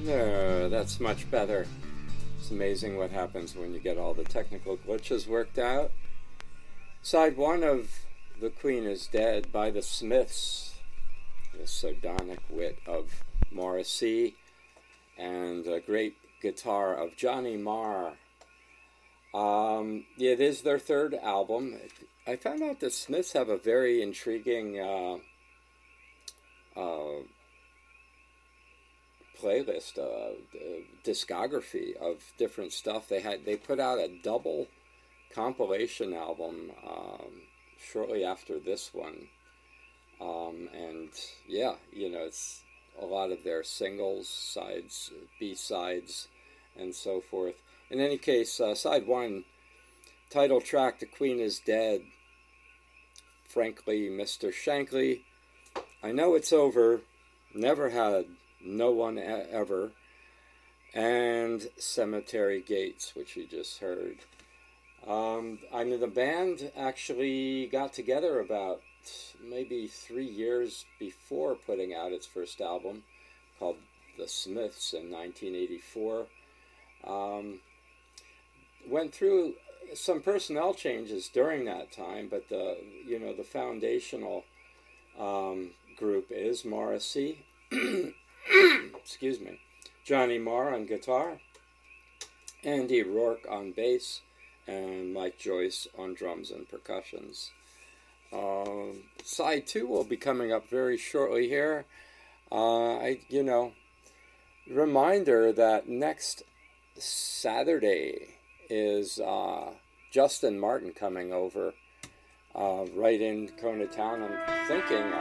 That's much better. It's amazing what happens when you get all the technical glitches worked out. Side one of The Queen is Dead by the Smiths, the sardonic wit of Morrissey, and a great guitar of Johnny Marr. It is their third album. I found out the Smiths have a very intriguing playlist, discography of different stuff. They put out a double compilation album shortly after this one, and yeah, it's a lot of their singles, sides, B-sides, and so forth. In any case, side one, title track, The Queen is Dead. Frankly, Mr. Shankly, I know it's over, never had, no one ever, and Cemetery Gates, which you just heard. I mean, the band actually got together about maybe 3 years before putting out its first album, called The Smiths, in 1984. Went through some personnel changes during that time, but the foundational group is Morrissey, excuse me, Johnny Marr on guitar, Andy Rourke on bass, and Mike Joyce on drums and percussions. Side two will be coming up very shortly here. Reminder that next Saturday is Justin Martin coming over right in Kona Town. I'm thinking